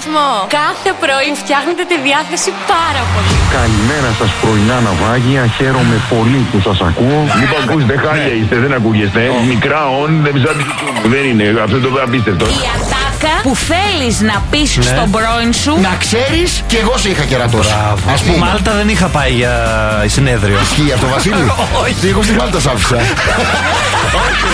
κόσμο. Κάθε πρωί φτιάχνετε τη διάθεση πάρα πολύ. Καλημέρα σας πρωινά ναυάγια. Χαίρομαι πολύ που σας ακούω. Μην ακούστε, χάλια είστε, δεν ακούγεστε. Μικρά όν, δεν είναι. Αυτό το απίστευτο. Η ατάκα που θέλεις να πεις στον πρώην σου. Να ξέρεις, κι εγώ σε είχα κερατώσει. Ας πούμε. Μάλτα δεν είχα πάει για συνέδριο. Ισχύει αυτό, Βασίλη? Όχι. Εγώ στη Μάλτα σ' άφησα.